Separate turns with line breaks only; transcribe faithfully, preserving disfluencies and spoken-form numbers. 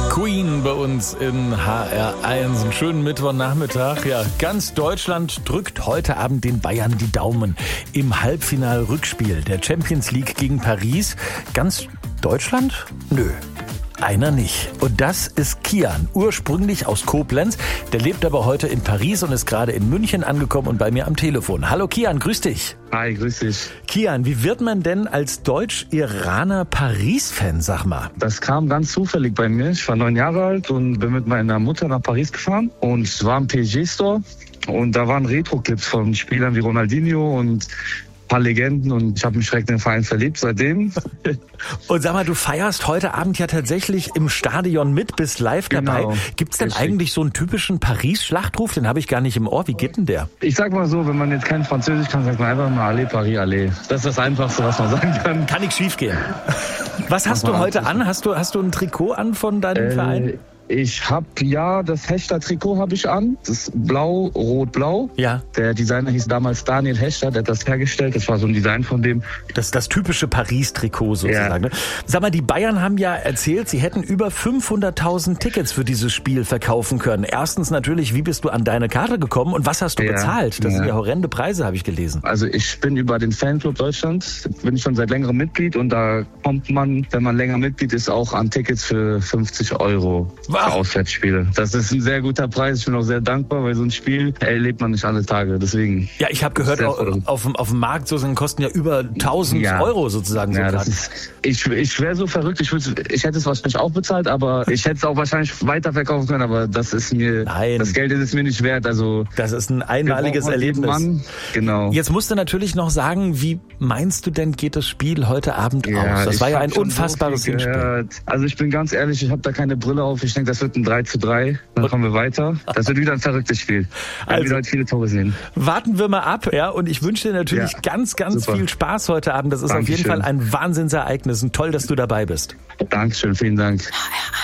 Queen bei uns in H R eins. Einen schönen Mittwochnachmittag. Ja, ganz Deutschland drückt heute Abend den Bayern die Daumen im Halbfinal-Rückspiel der Champions League gegen Paris. Ganz Deutschland? Nö. Einer nicht. Und das ist Kian, ursprünglich aus Koblenz. Der lebt aber heute in Paris und ist gerade in München angekommen und bei mir am Telefon. Hallo Kian, grüß dich.
Hi, grüß dich.
Kian, wie wird man denn als Deutsch-Iraner Paris-Fan, sag mal?
Das kam ganz zufällig bei mir. Ich war neun Jahre alt und bin mit meiner Mutter nach Paris gefahren und es war im P S G-Store und da waren Retro-Clips von Spielern wie Ronaldinho und ein paar Legenden und ich habe mich direkt in den Verein verliebt seitdem.
Und sag mal, du feierst heute Abend ja tatsächlich im Stadion mit, bist live dabei.
Genau.
Gibt's denn
Richtig.
eigentlich so einen typischen Paris-Schlachtruf? Den habe ich gar nicht im Ohr. Wie geht denn der?
Ich sag mal so, wenn man jetzt kein Französisch kann, sagt man einfach mal Allez, Paris, allez. Das ist das Einfachste, was man sagen kann.
Kann nichts schief gehen. Was hast du heute an? Hast du, hast du ein Trikot an von deinem
Äh,
Verein?
Ich habe ja das Hechter-Trikot habe ich an. Das ist blau, rot, blau.
Ja.
Der Designer hieß damals Daniel Hechter, der hat das hergestellt. Das war so ein Design von dem.
Das das typische Paris-Trikot sozusagen.
Ja.
Ne? Sag mal, die Bayern haben ja erzählt, sie hätten über fünfhunderttausend Tickets für dieses Spiel verkaufen können. Erstens natürlich, wie bist du an deine Karte gekommen und was hast du
Ja.
bezahlt? Das
Ja.
sind ja horrende Preise, habe ich gelesen.
Also ich bin über den Fanclub Deutschland, bin ich schon seit längerem Mitglied und da kommt man, wenn man länger Mitglied ist, auch an Tickets für fünfzig Euro
Was?
für Auswärtsspiele. Das ist ein sehr guter Preis. Ich bin auch sehr dankbar, weil so ein Spiel erlebt man nicht alle Tage. Deswegen.
Ja, ich habe gehört,
Sehr
auf,
voll.
auf, dem- auf dem Markt sozusagen kosten ja über tausend
Ja.
Euro sozusagen. So
Ja, das
Karten.
ist, ich ich wäre so verrückt, ich, würd- ich hätte es wahrscheinlich auch bezahlt, aber ich hätte es auch wahrscheinlich weiterverkaufen können, aber das ist mir,
Nein.
das Geld ist es mir nicht wert. Also
Das ist ein einmaliges
wir brauchen jeden
Erlebnis.
Mann. Genau.
Jetzt musst du natürlich noch sagen, wie meinst du denn, geht das Spiel heute Abend aus? Das
ich
war ja
hab
ein
schon
unfassbares
so viel
Hinspiel.
gehört. Also ich bin ganz ehrlich, ich habe da keine Brille auf. Ich denke, das wird ein drei zu drei. Dann kommen wir weiter. Das wird wieder ein verrücktes Spiel. Wir
Also-
werden wieder viele Tore sehen.
Warten wir mal ab, ja, und ich wünsche dir natürlich
Ja,
ganz, ganz
super.
viel Spaß heute Abend. Das ist auf jeden
Dankeschön.
Fall ein Wahnsinnsereignis und toll, dass du dabei bist.
Dankeschön, vielen Dank.
H R